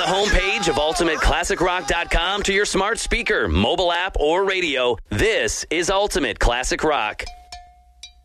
the homepage of UltimateClassicRock.com to your smart speaker, mobile app, or radio. This is Ultimate Classic Rock.